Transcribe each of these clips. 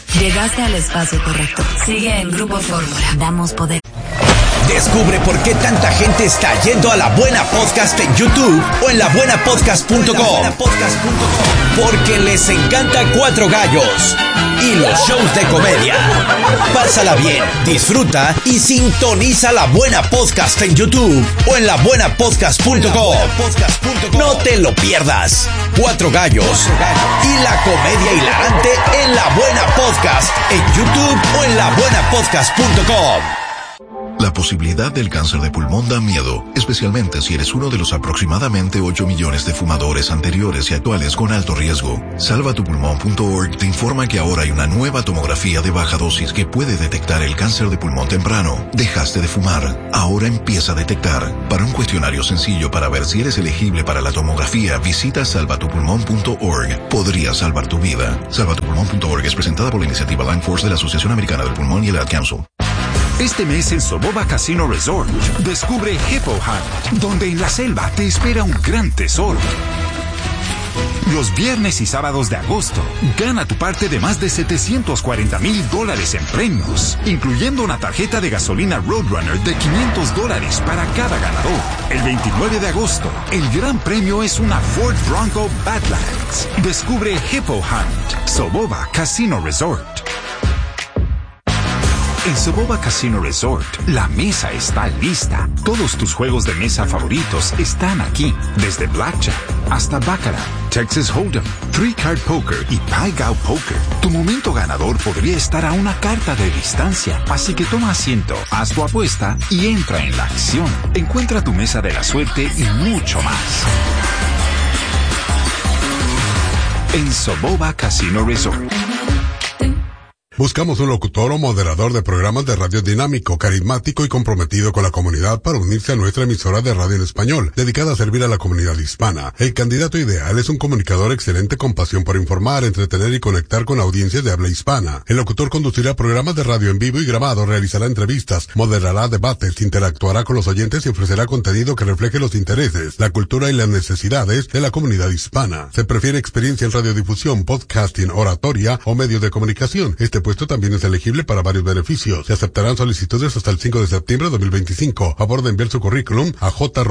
Llegaste al espacio correcto. Sigue en Grupo Fórmula. Damos poder. Descubre por qué tanta gente está yendo a La Buena Podcast en YouTube o en labuenapodcast.com. Porque les encanta Cuatro Gallos y los shows de comedia. Pásala bien, disfruta y sintoniza La Buena Podcast en YouTube o en labuenapodcast.com. No te lo pierdas. Cuatro Gallos y la comedia hilarante en La Buena Podcast en YouTube o en labuenapodcast.com. La posibilidad del cáncer de pulmón da miedo, especialmente si eres uno de los aproximadamente 8 millones de fumadores anteriores y actuales con alto riesgo. Salvatupulmón.org te informa que ahora hay una nueva tomografía de baja dosis que puede detectar el cáncer de pulmón temprano. Dejaste de fumar, ahora empieza a detectar. Para un cuestionario sencillo para ver si eres elegible para la tomografía, visita salvatupulmón.org. Podría salvar tu vida. Salvatupulmón.org es presentada por la iniciativa Lung Force de la Asociación Americana del Pulmón y el Ad Council. Este mes en Soboba Casino Resort, descubre Hippo Hunt, donde en la selva te espera un gran tesoro. Los viernes y sábados de agosto, gana tu parte de más de $740,000 en premios, incluyendo una tarjeta de gasolina Roadrunner de $500 para cada ganador. El 29 de agosto, el gran premio es una Ford Bronco Badlands. Descubre Hippo Hunt, Soboba Casino Resort. En Soboba Casino Resort, la mesa está lista. Todos tus juegos de mesa favoritos están aquí. Desde Blackjack hasta Baccarat, Texas Hold'em, Three Card Poker y Pai Gow Poker. Tu momento ganador podría estar a una carta de distancia. Así que toma asiento, haz tu apuesta y entra en la acción. Encuentra tu mesa de la suerte y mucho más. En Soboba Casino Resort. Buscamos un locutor o moderador de programas de radio dinámico, carismático y comprometido con la comunidad para unirse a nuestra emisora de radio en español, dedicada a servir a la comunidad hispana. El candidato ideal es un comunicador excelente con pasión por informar, entretener y conectar con audiencias de habla hispana. El locutor conducirá programas de radio en vivo y grabado, realizará entrevistas, moderará debates, interactuará con los oyentes y ofrecerá contenido que refleje los intereses, la cultura y las necesidades de la comunidad hispana. Se prefiere experiencia en radiodifusión, podcasting, oratoria o medios de comunicación. Este puesto también es elegible para varios beneficios. Se aceptarán solicitudes hasta el 5 de septiembre de 2025. A favor de enviar su currículum a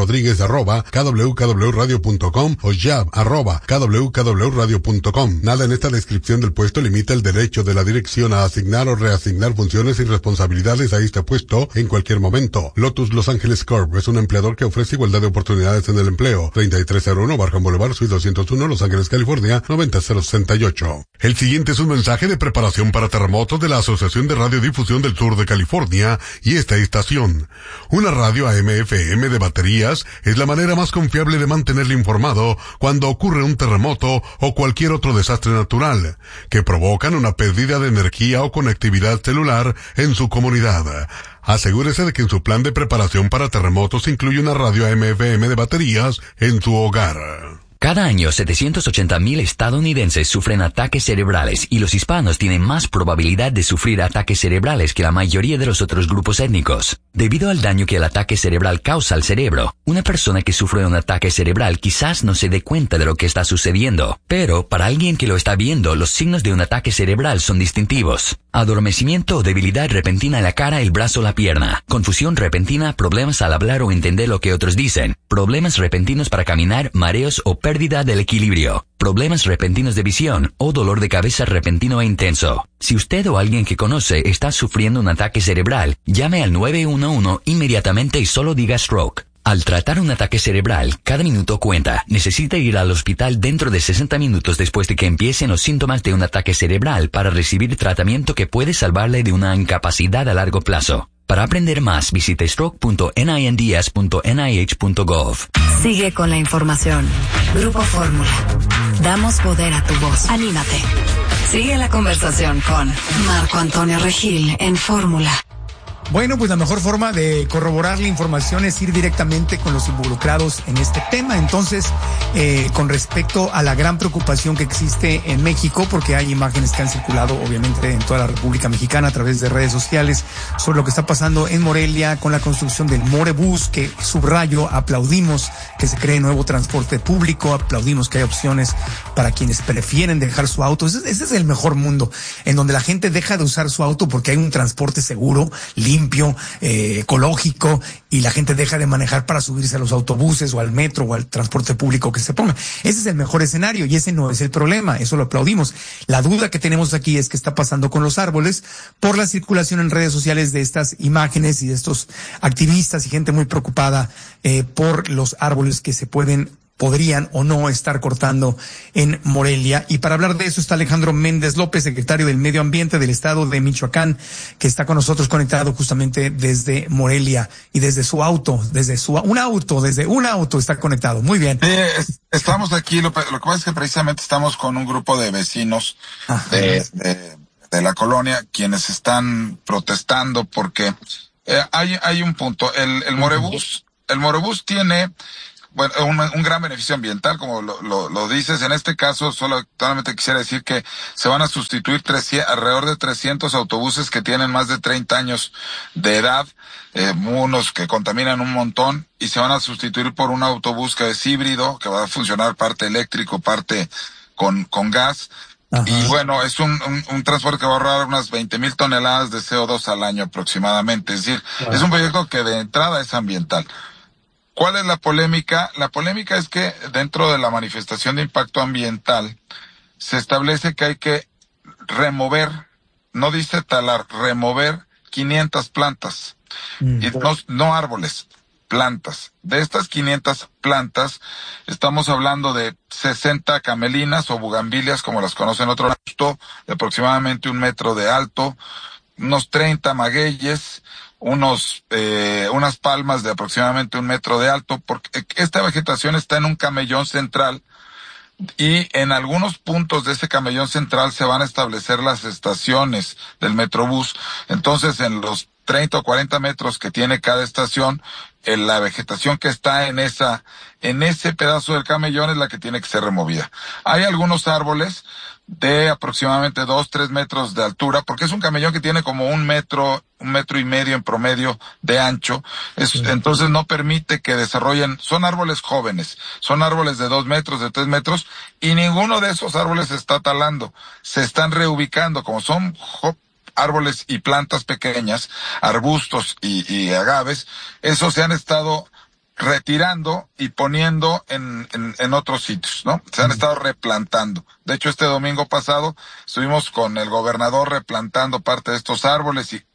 jrodriguez@kwkwradio.com o jab@kwkwradio.com. Nada en esta descripción del puesto limita el derecho de la dirección a asignar o reasignar funciones y responsabilidades a este puesto en cualquier momento. Lotus Los Ángeles Corp es un empleador que ofrece igualdad de oportunidades en el empleo. 3301 Barham Boulevard, Suite 201, Los Ángeles, California, 90068. El siguiente es un mensaje de preparación para terremotos de la Asociación de Radiodifusión del Sur de California y esta estación. Una radio AM/FM de baterías es la manera más confiable de mantenerle informado cuando ocurre un terremoto o cualquier otro desastre natural que provocan una pérdida de energía o conectividad celular en su comunidad. Asegúrese de que en su plan de preparación para terremotos incluye una radio AM/FM de baterías en su hogar. Cada año, 780,000 estadounidenses sufren ataques cerebrales y los hispanos tienen más probabilidad de sufrir ataques cerebrales que la mayoría de los otros grupos étnicos. Debido al daño que el ataque cerebral causa al cerebro, una persona que sufre un ataque cerebral quizás no se dé cuenta de lo que está sucediendo, pero para alguien que lo está viendo, los signos de un ataque cerebral son distintivos. Adormecimiento o debilidad repentina en la cara, el brazo o la pierna. Confusión repentina, problemas al hablar o entender lo que otros dicen. Problemas repentinos para caminar, mareos o pérdida del equilibrio. Problemas repentinos de visión o dolor de cabeza repentino e intenso. Si usted o alguien que conoce está sufriendo un ataque cerebral, llame al 911 inmediatamente y solo diga stroke. Al tratar un ataque cerebral, cada minuto cuenta. Necesita ir al hospital dentro de 60 minutos después de que empiecen los síntomas de un ataque cerebral para recibir tratamiento que puede salvarle de una incapacidad a largo plazo. Para aprender más, visite stroke.ninds.nih.gov. Sigue con la información. Grupo Fórmula. Damos poder a tu voz. Anímate. Sigue la conversación con Marco Antonio Regil en Fórmula. Bueno, pues la mejor forma de corroborar la información es ir directamente con los involucrados en este tema. Entonces, con respecto a la gran preocupación que existe en México, porque hay imágenes que han circulado obviamente en toda la República Mexicana a través de redes sociales sobre lo que está pasando en Morelia con la construcción del Morebús, que subrayo, aplaudimos que se cree nuevo transporte público, aplaudimos que hay opciones para quienes prefieren dejar su auto. Ese es el mejor mundo, en donde la gente deja de usar su auto porque hay un transporte seguro, limpio, ecológico, y la gente deja de manejar para subirse a los autobuses o al metro o al transporte público que se ponga. Ese es el mejor escenario y ese no es el problema, eso lo aplaudimos. La duda que tenemos aquí es qué está pasando con los árboles por la circulación en redes sociales de estas imágenes y de estos activistas y gente muy preocupada por los árboles que podrían o no estar cortando en Morelia. Y para hablar de eso está Alejandro Méndez López, secretario del Medio Ambiente del Estado de Michoacán, que está con nosotros conectado justamente desde Morelia y desde un auto está conectado. Muy bien. Estamos aquí, lo que pasa es que precisamente estamos con un grupo de vecinos de la colonia, quienes están protestando porque hay un punto. El Morebús tiene un gran beneficio ambiental, como lo dices. En este caso, solamente quisiera decir que se van a sustituir alrededor de 300 autobuses que tienen más de 30 años de edad, unos que contaminan un montón, y se van a sustituir por un autobús que es híbrido, que va a funcionar parte eléctrico, parte con gas. Ajá. Y bueno, es un transporte que va a ahorrar unas 20,000 toneladas de CO2 al año aproximadamente. Es decir, es un proyecto que de entrada es ambiental. ¿Cuál es la polémica? La polémica es que dentro de la manifestación de impacto ambiental se establece que hay que remover, no dice talar, remover 500 plantas. Y no árboles, plantas. De estas 500 plantas, estamos hablando de 60 camelinas o bugambilias, como las conocen otro lado, de aproximadamente 1 metro de alto, unos 30 magueyes, unas palmas de aproximadamente 1 metro de alto, porque esta vegetación está en un camellón central, y en algunos puntos de ese camellón central se van a establecer las estaciones del Metrobús. Entonces, en los 30 o 40 metros que tiene cada estación, la vegetación que está en ese pedazo del camellón es la que tiene que ser removida. Hay algunos árboles de aproximadamente 2-3 metros de altura, porque es un camellón que tiene como 1 metro y medio en promedio de ancho. Entonces no permite que desarrollen, son árboles jóvenes, son árboles de 2 metros, de 3 metros, y ninguno de esos árboles se está talando, se están reubicando, como son árboles y plantas pequeñas, arbustos y agaves. Esos se han estado retirando y poniendo en otros sitios, ¿no? Se han estado replantando. De hecho, este domingo pasado estuvimos con el gobernador replantando parte de estos árboles, y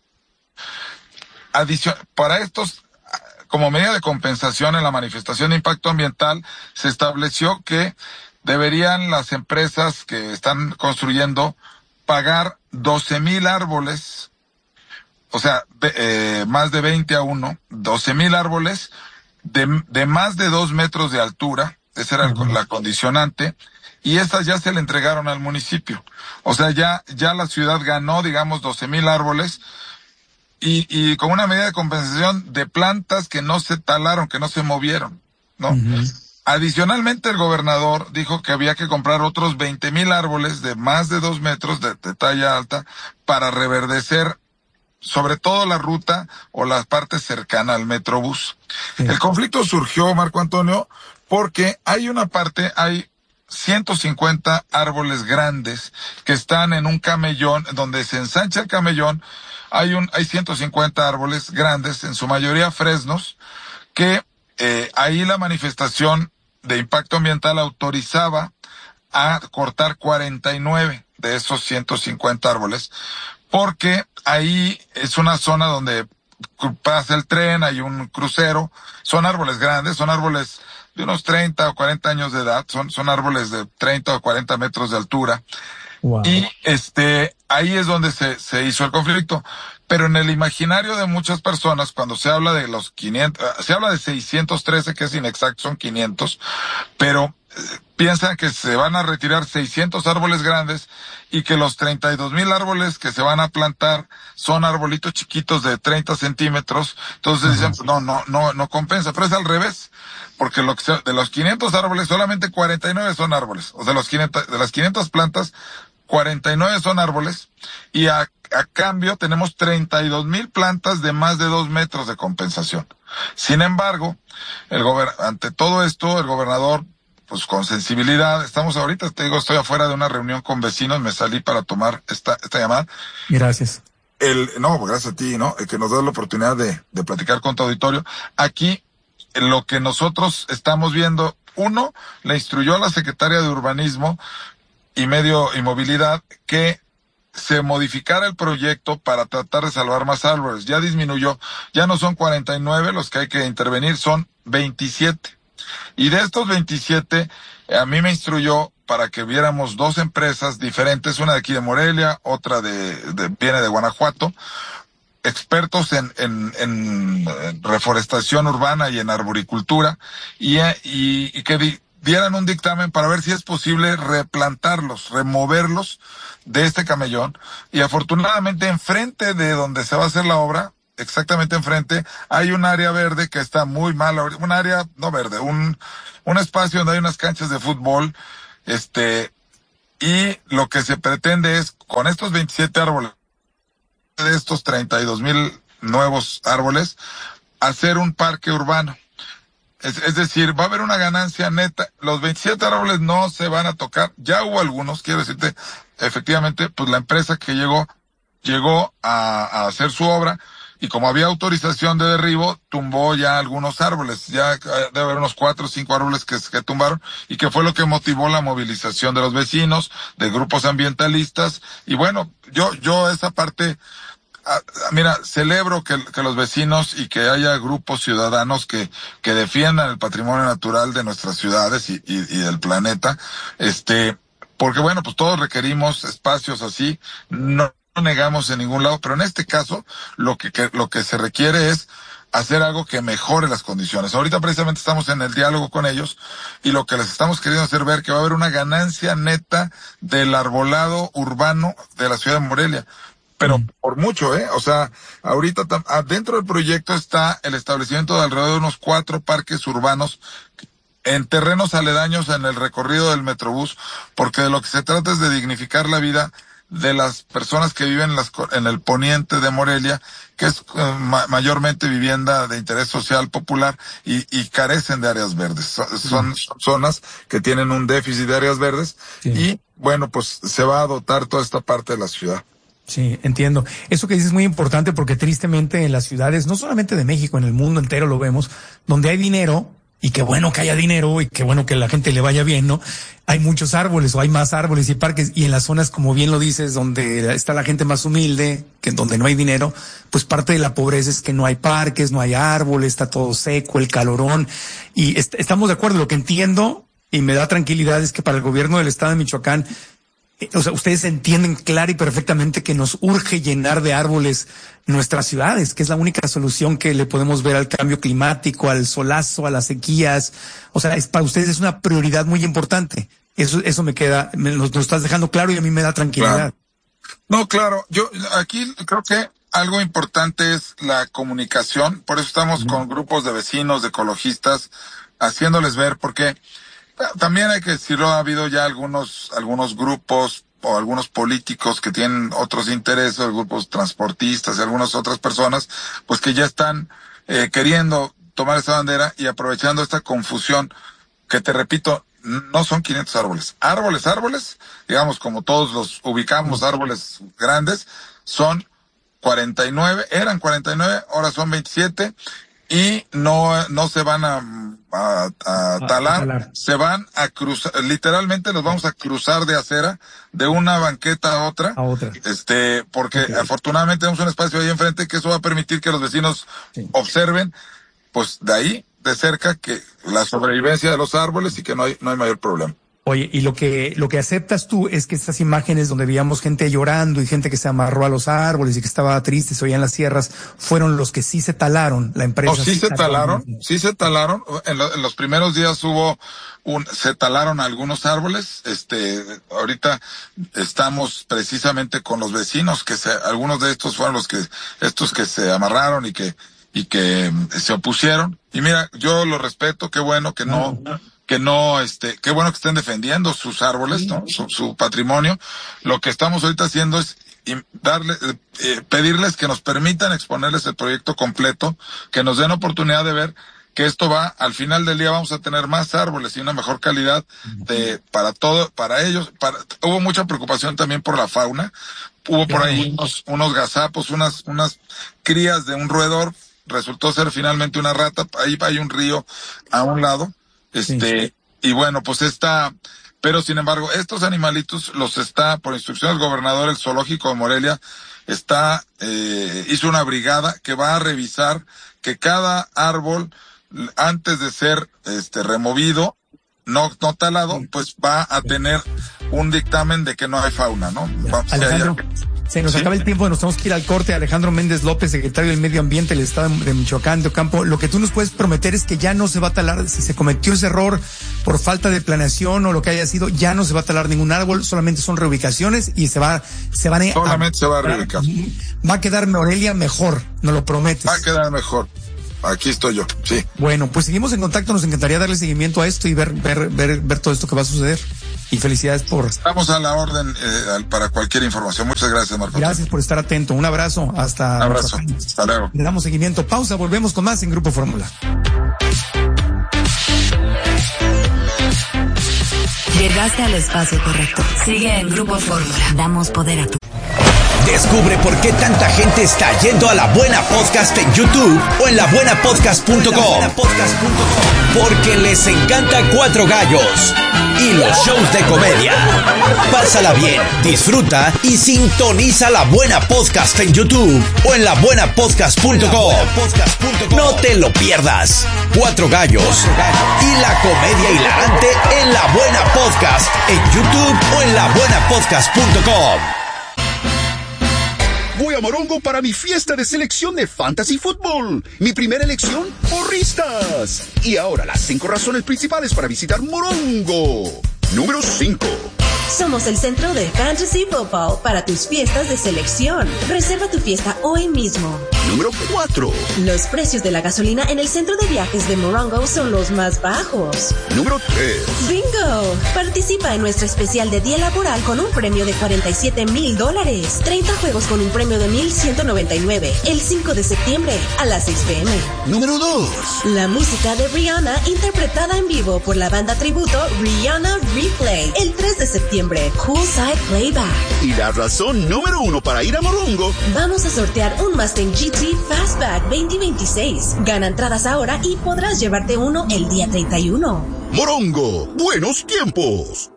para estos, como medida de compensación en la manifestación de impacto ambiental, se estableció que deberían las empresas que están construyendo pagar 12,000 árboles, o sea, más de 20 a 1, 12,000 árboles de más de 2 metros de altura. Esa era la condicionante, y estas ya se le entregaron al municipio. O sea, ya la ciudad ganó, digamos, 12,000 árboles, y con una medida de compensación de plantas que no se talaron, que no se movieron, ¿no? Adicionalmente, el gobernador dijo que había que comprar otros 20,000 árboles de más de 2 metros de talla alta para reverdecer sobre todo la ruta o la parte cercana al Metrobús. El conflicto surgió, Marco Antonio, porque hay 150 árboles grandes que están en un camellón, donde se ensancha el camellón. Hay 150 árboles grandes, en su mayoría fresnos, que ahí la manifestación de impacto ambiental autorizaba a cortar 49 de esos 150 árboles, porque ahí es una zona donde pasa el tren, hay un crucero, son árboles grandes, son árboles de unos 30 o 40 años de edad, son árboles de 30 o 40 metros de altura. Wow. Y ahí es donde se hizo el conflicto. Pero en el imaginario de muchas personas, cuando se habla de los 500, se habla de 613, que es inexacto, son 500, pero piensan que se van a retirar 600 árboles grandes y que los 32,000 árboles que se van a plantar son arbolitos chiquitos de 30 centímetros. Entonces dicen, pues no compensa, pero es al revés. Porque de los 500 árboles, solamente 49 son árboles. O sea, de las 500 plantas, 49 son árboles, y a cambio tenemos 32,000 plantas de más de 2 metros de compensación. Sin embargo, ante todo esto, el gobernador, pues con sensibilidad, estamos ahorita, te digo, estoy afuera de una reunión con vecinos, me salí para tomar esta llamada. Gracias. Gracias a ti, ¿no? Que nos da la oportunidad de platicar con tu auditorio. Aquí, lo que nosotros estamos viendo, uno, le instruyó a la secretaria de Urbanismo y Movilidad que se modificara el proyecto para tratar de salvar más árboles. Ya disminuyó, ya no son 49 los que hay que intervenir, son 27. Y de estos 27, a mí me instruyó para que viéramos 2 empresas diferentes, una de aquí de Morelia, otra viene de Guanajuato, expertos en reforestación urbana y en arboricultura, y que dieran un dictamen para ver si es posible replantarlos, removerlos de este camellón. Y afortunadamente, enfrente de donde se va a hacer la obra, exactamente enfrente, hay un área verde que está muy mal, un área no verde, un espacio donde hay unas canchas de fútbol, y lo que se pretende es, con estos 27 árboles, de estos 32,000 nuevos árboles, hacer un parque urbano. Es decir, va a haber una ganancia neta. Los 27 árboles no se van a tocar. Ya hubo algunos, quiero decirte, efectivamente, pues la empresa que llegó a hacer su obra, y como había autorización de derribo, tumbó ya algunos árboles. Ya debe haber unos 4 o 5 árboles que tumbaron, y que fue lo que motivó la movilización de los vecinos, de grupos ambientalistas. Y bueno, yo esa parte, mira, celebro que los vecinos y que haya grupos ciudadanos que defiendan el patrimonio natural de nuestras ciudades y del planeta, porque bueno, pues todos requerimos espacios así, no negamos en ningún lado, pero en este caso lo que se requiere es hacer algo que mejore las condiciones. Ahorita precisamente estamos en el diálogo con ellos, y lo que les estamos queriendo hacer ver que va a haber una ganancia neta del arbolado urbano de la ciudad de Morelia. Pero por mucho, o sea, ahorita dentro del proyecto está el establecimiento de alrededor de unos 4 parques urbanos en terrenos aledaños en el recorrido del Metrobús, porque de lo que se trata es de dignificar la vida de las personas que viven en el poniente de Morelia, que es mayormente vivienda de interés social popular, y carecen de áreas verdes. Son zonas que tienen un déficit de áreas verdes, y bueno, pues se va a dotar toda esta parte de la ciudad. Sí, entiendo. Eso que dices es muy importante, porque tristemente en las ciudades, no solamente de México, en el mundo entero lo vemos, donde hay dinero, y qué bueno que haya dinero, y qué bueno que la gente le vaya bien, ¿no? Hay muchos árboles, o hay más árboles y parques, y en las zonas, como bien lo dices, donde está la gente más humilde, que donde no hay dinero, pues parte de la pobreza es que no hay parques, no hay árboles, está todo seco, el calorón, y estamos de acuerdo. Lo que entiendo y me da tranquilidad es que para el gobierno del estado de Michoacán, o sea, ustedes entienden clara y perfectamente que nos urge llenar de árboles nuestras ciudades, que es la única solución que le podemos ver al cambio climático, al solazo, a las sequías. O sea, para ustedes es una prioridad muy importante. Eso me queda, nos estás dejando claro, y a mí me da tranquilidad. Claro. No, claro, yo aquí creo que algo importante es la comunicación. Por eso estamos con grupos de vecinos, de ecologistas, haciéndoles ver, porque también hay que decirlo, ha habido ya algunos grupos o algunos políticos que tienen otros intereses, grupos transportistas y algunas otras personas, pues que ya están queriendo tomar esta bandera y aprovechando esta confusión, que te repito, no son 500 árboles. Árboles, digamos, como todos los ubicamos, árboles grandes, son 49, eran 49, ahora son 27, y no se van a talar, se van a cruzar, literalmente los vamos a cruzar de acera, de una banqueta a otra, porque afortunadamente tenemos un espacio ahí enfrente, que eso va a permitir que los vecinos observen, pues de ahí, de cerca, que la sobrevivencia de los árboles, y que no hay mayor problema. Oye, y lo que aceptas tú es que estas imágenes donde veíamos gente llorando y gente que se amarró a los árboles y que estaba triste, se oían las sierras, fueron los que sí se talaron, la empresa. Sí se talaron. En los primeros días se talaron algunos árboles. Ahorita estamos precisamente con los vecinos algunos de estos fueron estos que se amarraron y que se opusieron. Y mira, yo lo respeto, qué bueno qué bueno que estén defendiendo sus árboles, ¿no? Su patrimonio. Lo que estamos ahorita haciendo es pedirles que nos permitan exponerles el proyecto completo, que nos den oportunidad de ver que esto al final del día vamos a tener más árboles y una mejor calidad para ellos. Hubo mucha preocupación también por la fauna. Hubo por ahí unos gazapos, unas crías de un roedor. Resultó ser finalmente una rata. Ahí hay un río a un lado. Y bueno, pues pero sin embargo, estos animalitos por instrucción del gobernador, el zoológico de Morelia hizo una brigada que va a revisar que cada árbol, antes de ser removido, no talado, pues va a tener un dictamen de que no hay fauna, ¿no? Alejandro, se nos acaba el tiempo, nos tenemos que ir al corte. Alejandro Méndez López, secretario del Medio Ambiente del Estado de Michoacán de Ocampo, lo que tú nos puedes prometer es que ya no se va a talar, si se cometió ese error por falta de planeación o lo que haya sido, ya no se va a talar ningún árbol, solamente son reubicaciones y solamente se va a reubicar. Va a quedar Morelia mejor, nos lo prometes. Va a quedar mejor. Aquí estoy yo, sí. Bueno, pues seguimos en contacto, nos encantaría darle seguimiento a esto y ver todo esto que va a suceder. Y felicidades Estamos a la orden para cualquier información. Muchas gracias, Marco. Gracias por estar atento. Un abrazo. Hasta luego. Le damos seguimiento. Pausa, volvemos con más en Grupo Fórmula. Llegaste al espacio correcto. Sigue en Grupo Fórmula. Damos poder a tu... Descubre por qué tanta gente está yendo a La Buena Podcast en YouTube o en labuenapodcast.com. Porque les encanta Cuatro Gallos y los shows de comedia. Pásala bien, disfruta y sintoniza La Buena Podcast en YouTube o en labuenapodcast.com. No te lo pierdas. Cuatro Gallos y la comedia hilarante en La Buena Podcast en YouTube o en labuenapodcast.com. Voy a Morongo para mi fiesta de selección de Fantasy Football. Mi primera elección, porristas. Y ahora las 5 razones principales para visitar Morongo. Número 5. Somos el centro de Fantasy Football para tus fiestas de selección. Reserva tu fiesta hoy mismo. Número 4. Los precios de la gasolina en el centro de viajes de Morongo son los más bajos. Número 3. ¡Bingo! Participa en nuestro especial de día laboral con un premio de $47,000. 30 juegos con un premio de $1,199. El 5 de septiembre a las 6 p.m. Número 2. La música de Rihanna interpretada en vivo por la banda tributo Rihanna Replay. El 3 de septiembre. Poolside Playback. Y la razón número 1 para ir a Morongo. Vamos a sortear un Mustang GT Fastback 2026. Gana entradas ahora y podrás llevarte uno el día 31. Morongo, buenos tiempos.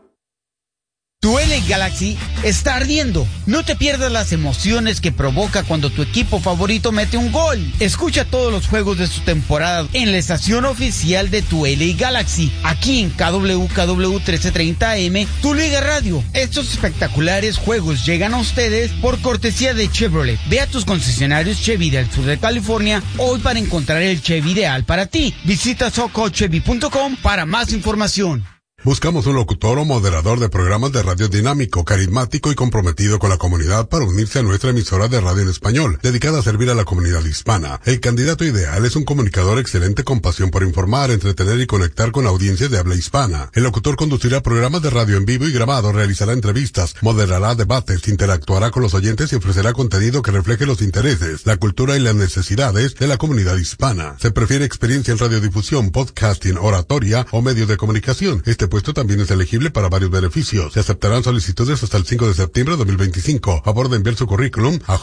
Tu LA Galaxy está ardiendo. No te pierdas las emociones que provoca cuando tu equipo favorito mete un gol. Escucha todos los juegos de su temporada en la estación oficial de tu LA Galaxy, aquí en KWKW 1330 AM, tu Liga Radio. Estos espectaculares juegos llegan a ustedes por cortesía de Chevrolet. Ve a tus concesionarios Chevy del sur de California hoy para encontrar el Chevy ideal para ti. Visita socochevy.com para más información. Buscamos un locutor o moderador de programas de radio dinámico, carismático y comprometido con la comunidad para unirse a nuestra emisora de radio en español, dedicada a servir a la comunidad hispana. El candidato ideal es un comunicador excelente con pasión por informar, entretener y conectar con audiencias de habla hispana. El locutor conducirá programas de radio en vivo y grabado, realizará entrevistas, moderará debates, interactuará con los oyentes y ofrecerá contenido que refleje los intereses, la cultura y las necesidades de la comunidad hispana. Se prefiere experiencia en radiodifusión, podcasting, oratoria o medios de comunicación. Este puesto también es elegible para varios beneficios. Se aceptarán solicitudes hasta el 5 de septiembre de 2025. Favor de enviar su currículum a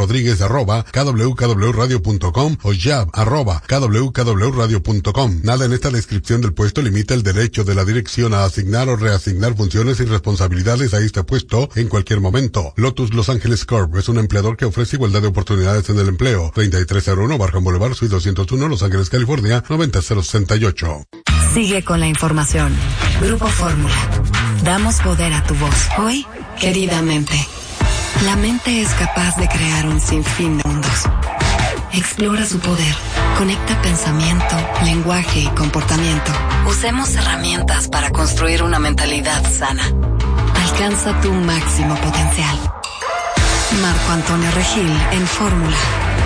jrodriguez@kwkwradio.com o jab@kwkwradio.com. Nada en esta descripción del puesto limita el derecho de la dirección a asignar o reasignar funciones y responsabilidades a este puesto en cualquier momento. Lotus Los Ángeles Corp es un empleador que ofrece igualdad de oportunidades en el empleo. 3301 Barham Boulevard, Suite 201, Los Ángeles, California, 90068. Sigue con la información. Grupo Fórmula. Damos poder a tu voz. Hoy, queridamente. La mente es capaz de crear un sinfín de mundos. Explora su poder. Conecta pensamiento, lenguaje y comportamiento. Usemos herramientas para construir una mentalidad sana. Alcanza tu máximo potencial. Marco Antonio Regil en Fórmula.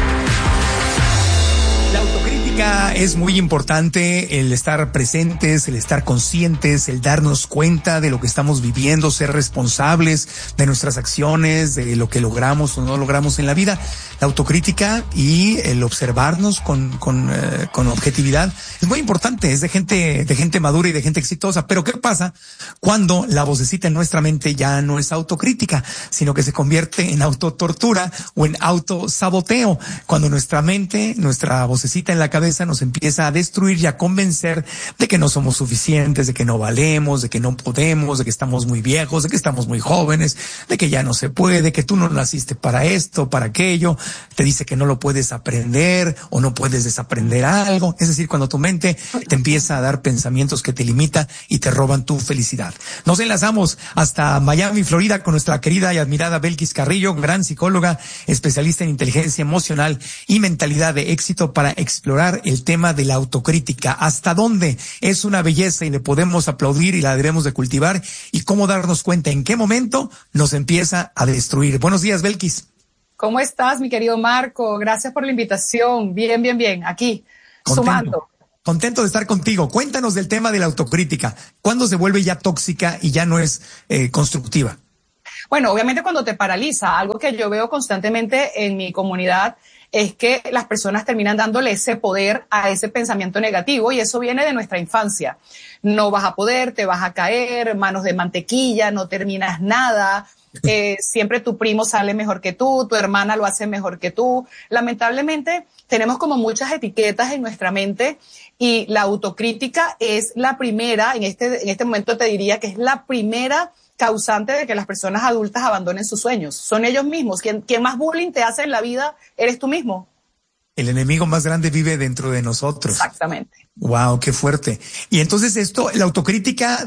La autocrítica es muy importante, el estar presentes, el estar conscientes, el darnos cuenta de lo que estamos viviendo, ser responsables de nuestras acciones, de lo que logramos o no logramos en la vida. La autocrítica y el observarnos con objetividad es muy importante, es de gente madura y de gente exitosa. Pero ¿qué pasa cuando la vocecita en nuestra mente ya no es autocrítica, sino que se convierte en autotortura o en autosaboteo? Cuando nuestra mente, nuestra vocecita en la cabeza nos empieza a destruir y a convencer de que no somos suficientes, de que no valemos, de que no podemos, de que estamos muy viejos, de que estamos muy jóvenes, de que ya no se puede, que tú no naciste para esto, para aquello. Te dice que no lo puedes aprender o no puedes desaprender algo. Es decir, cuando tu mente te empieza a dar pensamientos que te limitan y te roban tu felicidad. Nos enlazamos hasta Miami, Florida, con nuestra querida y admirada Belkis Carrillo, gran psicóloga, especialista en inteligencia emocional y mentalidad de éxito, para explorar el tema de la autocrítica. ¿Hasta dónde es una belleza y le podemos aplaudir y la debemos de cultivar? Y cómo darnos cuenta en qué momento nos empieza a destruir. Buenos días, Belkis. ¿Cómo estás, mi querido Marco? Gracias por la invitación. Bien. Aquí, sumando. Contento de estar contigo. Cuéntanos del tema de la autocrítica. ¿Cuándo se vuelve ya tóxica y ya no es constructiva? Bueno, obviamente cuando te paraliza. Algo que yo veo constantemente en mi comunidad es que las personas terminan dándole ese poder a ese pensamiento negativo, y eso viene de nuestra infancia. No vas a poder, te vas a caer, manos de mantequilla, no terminas nada. Siempre tu primo sale mejor que tú, tu hermana lo hace mejor que tú. Lamentablemente tenemos como muchas etiquetas en nuestra mente, y la autocrítica es la primera, en este momento te diría que es la primera causante de que las personas adultas abandonen sus sueños. Son ellos mismos. Quien más bullying te hace en la vida eres tú mismo. El enemigo más grande vive dentro de nosotros. Exactamente. Wow, qué fuerte. Y entonces la autocrítica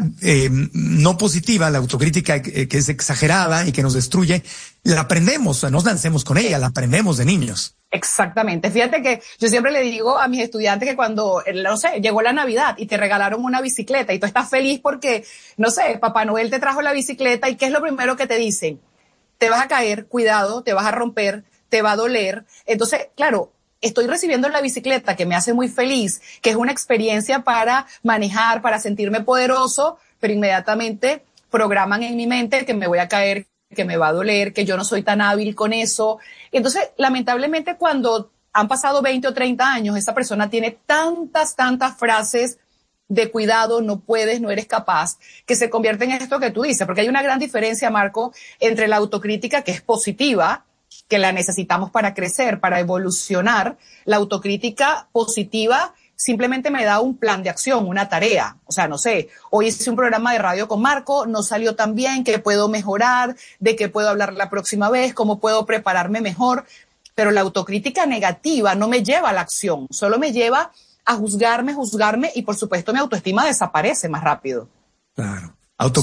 no positiva, la autocrítica que es exagerada y que nos destruye, la aprendemos, o sea, nos lancemos con ella, la aprendemos de niños. Exactamente. Fíjate que yo siempre le digo a mis estudiantes que cuando, no sé, llegó la Navidad y te regalaron una bicicleta y tú estás feliz porque, no sé, Papá Noel te trajo la bicicleta, y ¿qué es lo primero que te dicen? Te vas a caer, cuidado, te vas a romper, te va a doler. Entonces, claro, estoy recibiendo la bicicleta que me hace muy feliz, que es una experiencia para manejar, para sentirme poderoso, pero inmediatamente programan en mi mente que me voy a caer, que me va a doler, que yo no soy tan hábil con eso. Entonces, lamentablemente, cuando han pasado 20 o 30 años, esa persona tiene tantas frases de cuidado, no puedes, no eres capaz, que se convierte en esto que tú dices, porque hay una gran diferencia, Marco, entre la autocrítica, que es positiva, que la necesitamos para crecer, para evolucionar. La autocrítica positiva simplemente me da un plan de acción, una tarea. O sea, no sé, hoy hice un programa de radio con Marco, no salió tan bien, ¿qué puedo mejorar? ¿De qué puedo hablar la próxima vez? ¿Cómo puedo prepararme mejor? Pero la autocrítica negativa no me lleva a la acción, solo me lleva a juzgarme, y por supuesto mi autoestima desaparece más rápido. Claro.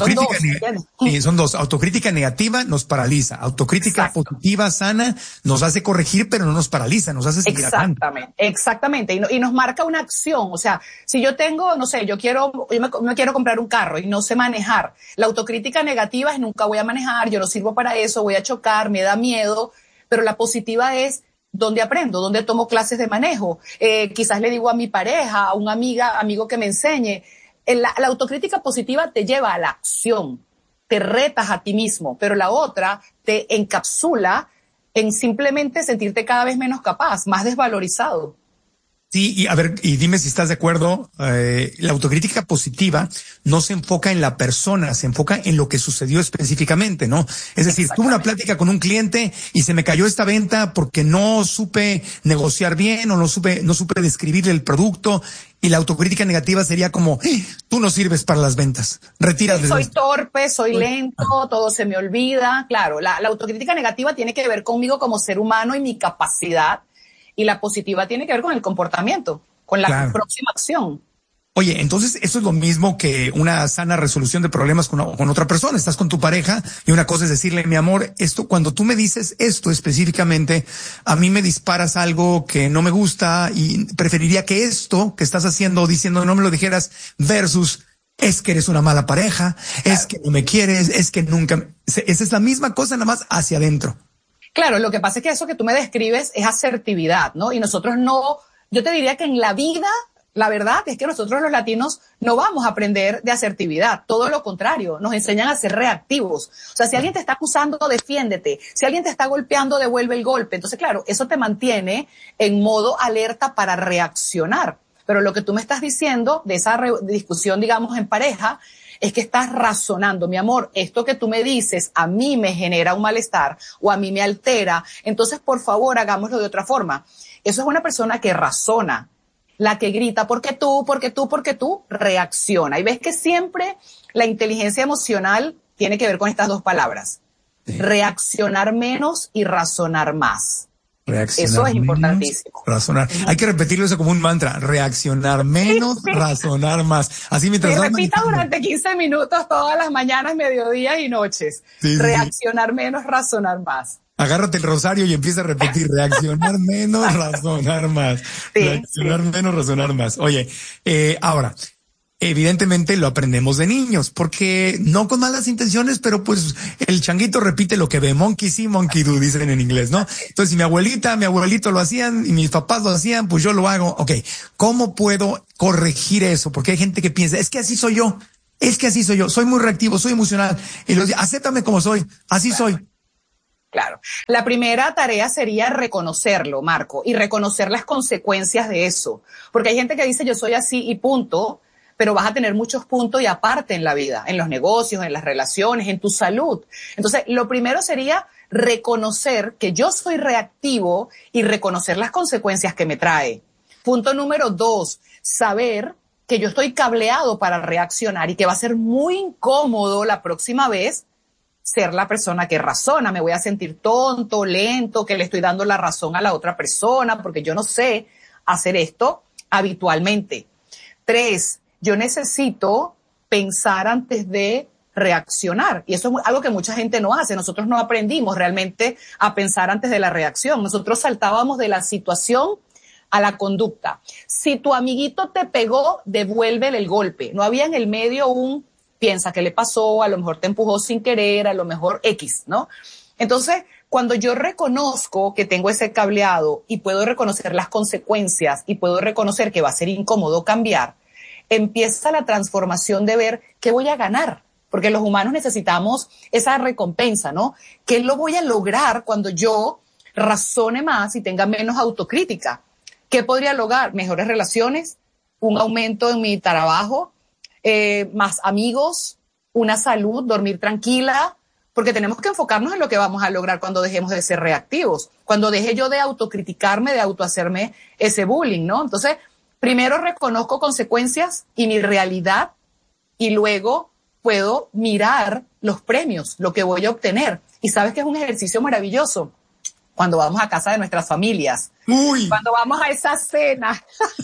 Son dos. Autocrítica negativa nos paraliza. Autocrítica positiva, sana, nos hace corregir, pero no nos paraliza, nos hace seguir adelante. Exactamente. Y nos marca una acción. O sea, si yo tengo, no sé, yo me quiero comprar un carro y no sé manejar. La autocrítica negativa es nunca voy a manejar, yo no sirvo para eso, voy a chocar, me da miedo. Pero la positiva es ¿dónde aprendo? ¿Dónde tomo clases de manejo? Quizás le digo a mi pareja, a un amigo que me enseñe. La autocrítica positiva te lleva a la acción, te retas a ti mismo, pero la otra te encapsula en simplemente sentirte cada vez menos capaz, más desvalorizado. Sí, y a ver, y dime si estás de acuerdo, la autocrítica positiva no se enfoca en la persona, se enfoca en lo que sucedió específicamente, ¿no? Es decir, tuve una plática con un cliente y se me cayó esta venta porque no supe negociar bien o no supe describirle el producto, y la autocrítica negativa sería como, tú no sirves para las ventas, retírate. Soy torpe, soy lento, todo se me olvida. Claro, la autocrítica negativa tiene que ver conmigo como ser humano y mi capacidad. Y la positiva tiene que ver con el comportamiento, con la próxima acción. Oye, entonces eso es lo mismo que una sana resolución de problemas con otra persona. Estás con tu pareja y una cosa es decirle, mi amor, esto, cuando tú me dices esto específicamente, a mí me disparas algo que no me gusta y preferiría que esto que estás haciendo o diciendo no me lo dijeras versus es que eres una mala pareja, es que no me quieres, es que nunca. Esa es la misma cosa, nada más hacia adentro. Claro, lo que pasa es que eso que tú me describes es asertividad, ¿no? Y nosotros no, yo te diría que en la vida, la verdad es que nosotros los latinos no vamos a aprender de asertividad, todo lo contrario, nos enseñan a ser reactivos. O sea, si alguien te está acusando, defiéndete. Si alguien te está golpeando, devuelve el golpe. Entonces, claro, eso te mantiene en modo alerta para reaccionar. Pero lo que tú me estás diciendo de esa discusión, digamos, en pareja, es que estás razonando, mi amor, esto que tú me dices a mí me genera un malestar o a mí me altera, entonces por favor hagámoslo de otra forma. Eso es una persona que razona. La que grita, porque tú, reacciona. Y ves que siempre la inteligencia emocional tiene que ver con estas dos palabras. Sí. Reaccionar menos y razonar más. Eso es importantísimo. Razonar. Hay que repetirlo eso como un mantra. Reaccionar menos, sí. Razonar más. Así mientras repita durante 15 minutos todas las mañanas, mediodías y noches. Sí, reaccionar menos, razonar más. Agárrate el rosario y empieza a repetir, reaccionar menos, razonar más. Sí, reaccionar menos, razonar más. Oye, ahora, evidentemente lo aprendemos de niños, porque no con malas intenciones, pero pues el changuito repite lo que ve, monkey see, monkey do, dicen en inglés, ¿no? Entonces, si mi abuelito lo hacían y mis papás lo hacían, pues yo lo hago. Ok, ¿cómo puedo corregir eso? Porque hay gente que piensa, es que así soy yo, soy muy reactivo, soy emocional, y los dice, acéptame como soy, así soy. Claro. La primera tarea sería reconocerlo, Marco, y reconocer las consecuencias de eso. Porque hay gente que dice yo soy así y punto, pero vas a tener muchos puntos y aparte en la vida, en los negocios, en las relaciones, en tu salud. Entonces, lo primero sería reconocer que yo soy reactivo y reconocer las consecuencias que me trae. Punto número 2, saber que yo estoy cableado para reaccionar y que va a ser muy incómodo la próxima vez ser la persona que razona. Me voy a sentir tonto, lento, que le estoy dando la razón a la otra persona porque yo no sé hacer esto habitualmente. 3, yo necesito pensar antes de reaccionar. Y eso es algo que mucha gente no hace. Nosotros no aprendimos realmente a pensar antes de la reacción. Nosotros saltábamos de la situación a la conducta. Si tu amiguito te pegó, devuélvele el golpe. No había en el medio piensa qué le pasó, a lo mejor te empujó sin querer, a lo mejor X, ¿no? Entonces, cuando yo reconozco que tengo ese cableado y puedo reconocer las consecuencias y puedo reconocer que va a ser incómodo cambiar, empieza la transformación de ver qué voy a ganar, porque los humanos necesitamos esa recompensa, ¿no? ¿Qué lo voy a lograr cuando yo razone más y tenga menos autocrítica? ¿Qué podría lograr? Mejores relaciones, un aumento en mi trabajo, más amigos, una salud, dormir tranquila, porque tenemos que enfocarnos en lo que vamos a lograr cuando dejemos de ser reactivos, cuando deje yo de autocriticarme, de autohacerme ese bullying, ¿no? Entonces, primero reconozco consecuencias y mi realidad y luego puedo mirar los premios, lo que voy a obtener. Y sabes que es un ejercicio maravilloso cuando vamos a casa de nuestras familias. Uy. Cuando vamos a esa cena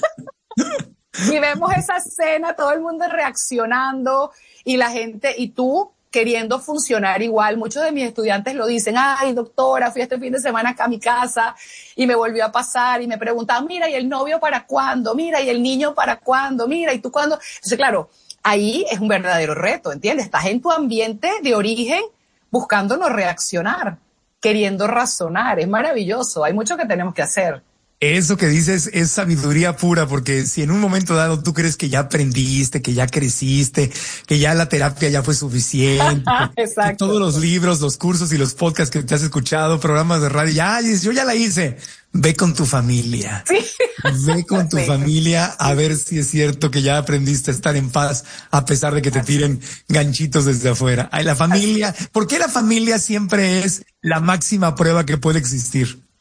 y vemos esa escena, todo el mundo reaccionando y la gente, y tú queriendo funcionar igual. Muchos de mis estudiantes lo dicen, ay, doctora, fui este fin de semana acá a mi casa y me volvió a pasar y me preguntaban, mira, ¿y el novio para cuándo? Mira, ¿y el niño para cuándo? Mira, ¿y tú cuándo? Entonces, claro, ahí es un verdadero reto, ¿entiendes? Estás en tu ambiente de origen buscando no reaccionar, queriendo razonar. Es maravilloso, hay mucho que tenemos que hacer. Eso que dices es sabiduría pura, porque si en un momento dado tú crees que ya aprendiste, que ya creciste, que ya la terapia ya fue suficiente, Exacto. Que todos los libros, los cursos y los podcasts que te has escuchado, programas de radio, yo ya la hice. Ve con tu familia. Sí. Ve con tu familia a ver si es cierto que ya aprendiste a estar en paz a pesar de que te tiren ganchitos desde afuera. Ay, la familia, ¿por qué la familia siempre es la máxima prueba que puede existir?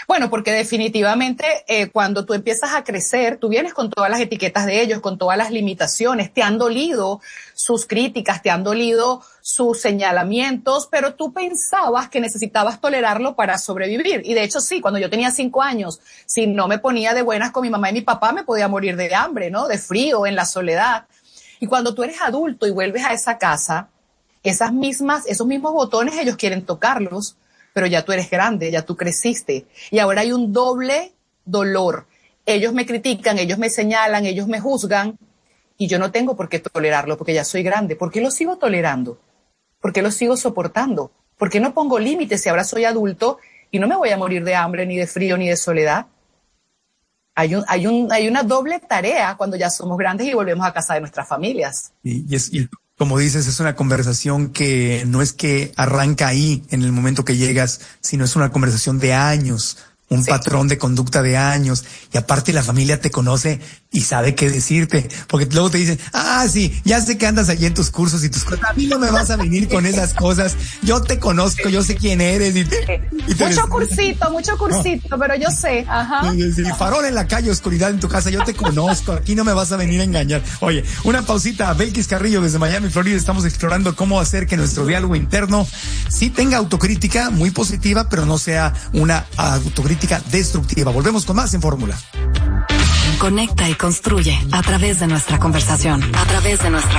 Bueno, porque definitivamente cuando tú empiezas a crecer, tú vienes con todas las etiquetas de ellos, con todas las limitaciones, te han dolido sus críticas, te han dolido sus señalamientos, pero tú pensabas que necesitabas tolerarlo para sobrevivir. Y de hecho sí, cuando yo tenía 5 años, si no me ponía de buenas con mi mamá y mi papá, me podía morir de hambre, ¿no? De frío, en la soledad. Y cuando tú eres adulto y vuelves a esa casa, esos mismos botones ellos quieren tocarlos, pero ya tú eres grande, ya tú creciste. Y ahora hay un doble dolor. Ellos me critican, ellos me señalan, ellos me juzgan, y yo no tengo por qué tolerarlo porque ya soy grande. ¿Por qué lo sigo tolerando? ¿Por qué lo sigo soportando? ¿Por qué no pongo límites si ahora soy adulto y no me voy a morir de hambre, ni de frío, ni de soledad? Hay una doble tarea cuando ya somos grandes y volvemos a casa de nuestras familias. Y como dices, es una conversación que no es que arranca ahí en el momento que llegas, sino es una conversación de años, un patrón de conducta de años. Y aparte la familia te conoce y sabe qué decirte, porque luego te dicen, sí, ya sé que andas allí en tus cursos y tus cosas, a mí no me vas a venir con esas cosas, yo te conozco, yo sé quién eres. Mucho cursito, pero yo sé, farol en la calle, oscuridad en tu casa, yo te conozco, aquí no me vas a venir a engañar. Oye, una pausita, Belkis Carrillo desde Miami, Florida, estamos explorando cómo hacer que nuestro diálogo interno sí tenga autocrítica muy positiva, pero no sea una autocrítica destructiva. Volvemos con más en Fórmula. Conecta y construye a través de nuestra conversación.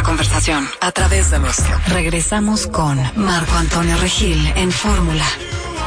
Regresamos con Marco Antonio Regil en Fórmula.